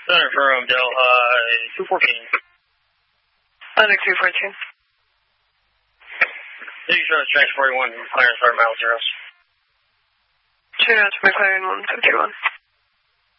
Center from Delhi 214. Under 214. City shows tracks 41, McLaren start mile zeros. 2 knots, McLaren 151.